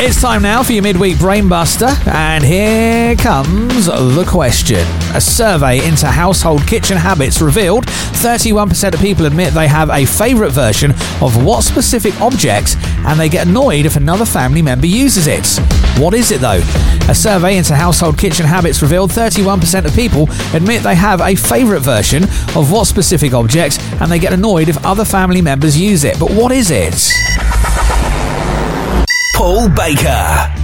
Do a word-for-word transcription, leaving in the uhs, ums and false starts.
It's time now for your midweek brainbuster, and here comes the question. A survey into household kitchen habits revealed thirty-one percent of people admit they have a favourite version of what specific objects, and they get annoyed if another family member uses it. What is it though? A survey into household kitchen habits revealed thirty-one percent of people admit they have a favourite version of what specific objects, and they get annoyed if other family members use it. But what is it? Paul Baker.